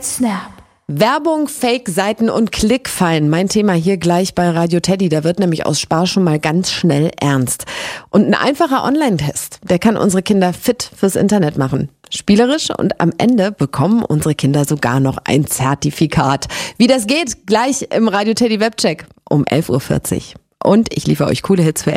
Snap. Werbung, Fake-Seiten und Klickfallen. Mein Thema hier gleich bei Radio Teddy. Da wird nämlich aus Spaß schon mal ganz schnell ernst. Und ein einfacher Online-Test, der kann unsere Kinder fit fürs Internet machen. Spielerisch, und am Ende bekommen unsere Kinder sogar noch ein Zertifikat. Wie das geht, gleich im Radio Teddy Webcheck um 11:40 Uhr. Und ich liefere euch coole Hits für